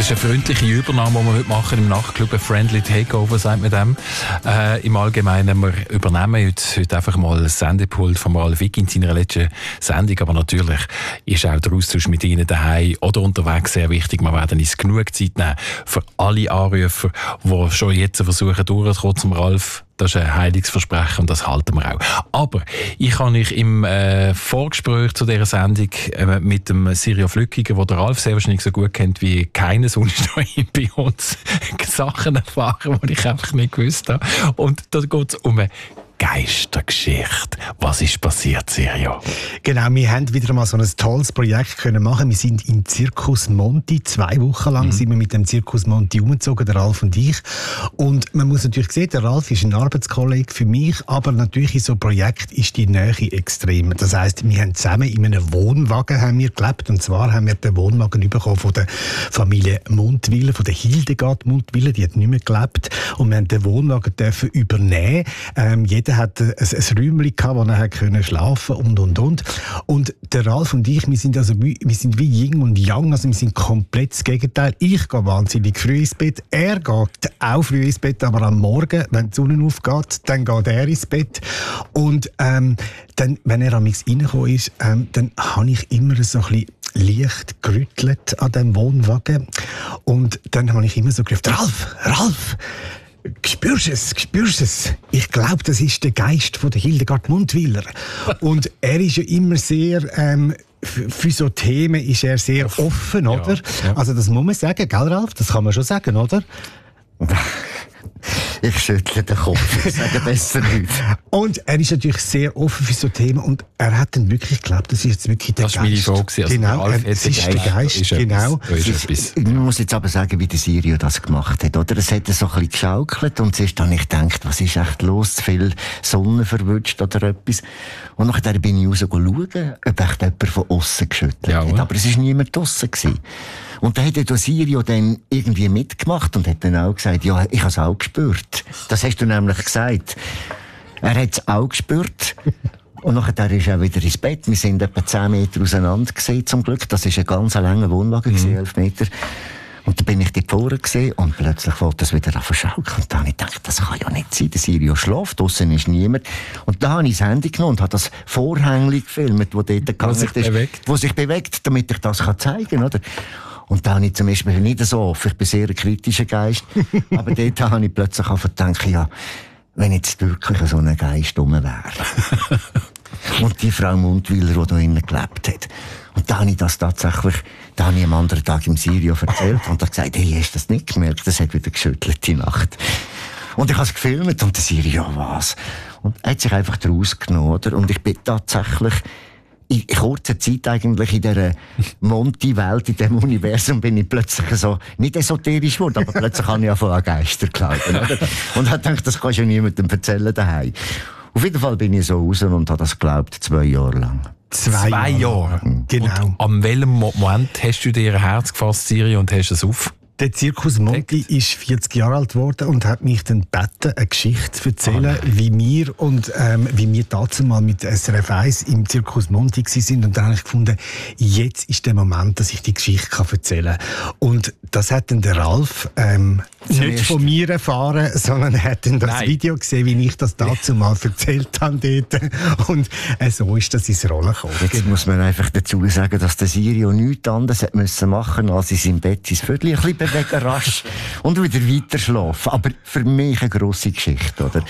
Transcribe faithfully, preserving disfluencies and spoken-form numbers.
Das ist eine freundliche Übernahme, die wir heute machen im Nachtclub. Ein Friendly Takeover, sagt man dem. Äh, Im Allgemeinen, wir übernehmen heute, heute einfach mal das Sendepult von Ralf Wigg in seiner letzten Sendung. Aber natürlich ist auch der Austausch mit Ihnen daheim oder unterwegs sehr wichtig. Wir werden uns genug Zeit nehmen für alle Anrufer, die schon jetzt versuchen durchzukommen zum Ralf. Das ist ein Heilungsversprechen und das halten wir auch. Aber ich kann euch im äh, Vorgespräch zu dieser Sendung äh, mit dem Sirio Flückiger, den der Ralf sehr wahrscheinlich so gut kennt wie keiner sonst bei uns, Sachen erfahren, die ich einfach nicht gewusst habe. Und da geht es um eine Geistergeschichte. Was ist passiert, Sirio? Genau, wir haben wieder mal so ein tolles Projekt können machen. Wir sind im Zirkus Monti. Zwei Wochen lang mhm. sind wir mit dem Zirkus Monti umgezogen, der Ralf und ich. Und man muss natürlich sehen, der Ralf ist ein Arbeitskollege für mich, aber natürlich in so einem Projekt ist die Nähe extrem. Das heisst, wir haben zusammen in einem Wohnwagen haben wir gelebt. Und zwar haben wir den Wohnwagen bekommen von der Familie Mundwiller, von der Hildegard Mundwiller. Die hat nicht mehr gelebt. Und wir haben den Wohnwagen dürfen übernehmen. Ähm, jeder hat ein, ein Räumchen gehabt, wo er können schlafen und und und. Und der Ralf und ich, wir sind also wie, wir sind wie Yin und Yang, also wir sind komplett das Gegenteil. Ich gehe wahnsinnig früh ins Bett, er geht auch früh ins Bett, aber am Morgen, wenn die Sonne aufgeht, dann geht er ins Bett. Und ähm, dann, wenn er am Mix reingekommen ist, ähm, dann habe ich immer so ein bisschen leicht gerüttelt an dem Wohnwagen. Und dann habe ich immer so gerufen, Ralf, Ralf! Spürst es, spürst es? Ich glaube, das ist der Geist von der Hildegard Mundwiller. Und er ist ja immer sehr, ähm, für so Themen ist er sehr offen, oder? Ja, ja. Also das muss man sagen, gell, Ralf? Das kann man schon sagen, oder? Ich schüttle den Kopf, ich sage besser nicht. Und er ist natürlich sehr offen für so Themen und er hat dann wirklich geglaubt, das ist jetzt wirklich der das Geist. Das war meine Frage. Also genau, er, es ist der Geist, ist genau. Ich muss jetzt aber sagen, wie der Sirio das gemacht hat, oder? Es hat so ein bisschen geschaukelt und zuerst habe ich gedacht, was ist echt los, zu viel Sonne verwünscht oder etwas. Und nachher bin ich raus schauen, ob echt jemand von aussen geschüttelt ja, hat. Aber es war niemand draussen gewesen. Und dann hat der Sirio dann irgendwie mitgemacht und hat dann auch gesagt, ja, ich habe es auch gespürt. Das hast du nämlich gesagt. Er hat es auch gespürt. Und nachher ist er auch wieder ins Bett. Wir sind etwa zehn Meter auseinander gesehen, zum Glück. Das war ein ganz langer Wohnwagen, mhm. elf Meter. Und dann bin ich dort vorne gesehen und plötzlich wollte das wieder verschaukeln. Und dann habe ich gedacht, das kann ja nicht sein. Der Sirio schläft, draussen ist niemand. Und dann habe ich das Handy genommen und habe das Vorhängchen gefilmt, das dort gegangen sich ist. Bewegt. Wo sich bewegt, damit ich das zeigen kann, oder? Und da habe ich zum Beispiel nicht so offen, ich bin sehr ein kritischer Geist, aber dort habe ich plötzlich auch gedacht, ja, wenn jetzt wirklich so ein Geist rum wäre. Und die Frau Mundwiller, die da innen gelebt hat. Und da habe ich das tatsächlich, da habe ich am anderen Tag im Sirio erzählt und er gesagt, hey, hast du das nicht gemerkt? Das hat wieder geschüttelt die Nacht. Und ich habe es gefilmt und der Sirio, was? Und er hat sich einfach daraus genommen, oder? Und ich bin tatsächlich, in kurzer Zeit eigentlich in dieser Monti-Welt, in diesem Universum, bin ich plötzlich so, nicht esoterisch geworden, aber plötzlich habe ich angefangen an Geister glauben, oder? Und habe gedacht, das kannst du ja niemandem erzählen daheim. Auf jeden Fall bin ich so raus und habe das geglaubt, zwei Jahre lang. Zwei, zwei Jahre? Jahre. Genau. Und an welchem Moment hast du dir ein Herz gefasst, Siri, und hast es auf? Der Zirkus Monti ist vierzig Jahre alt geworden und hat mich dann gebeten, eine Geschichte zu erzählen, oh wie wir und ähm, wie wir dazu mal mit S R F eins im Zirkus Monti waren. Und dann habe ich gefunden, jetzt ist der Moment, dass ich die Geschichte kann erzählen kann. Und das hat dann der Ralf ähm, nicht von mir erfahren, sondern er hat dann das Nein. Video gesehen, wie ich das dazu mal erzählt habe dort. Und äh, so ist das ins Rollen gekommen. Jetzt genau. muss man einfach dazu sagen, dass der Sirio nichts anderes hat müssen machen, als in seinem Bett sein Viertel ein bisschen bewegen, rasch und wieder weiter schlafen. Aber für mich eine grosse Geschichte, oder?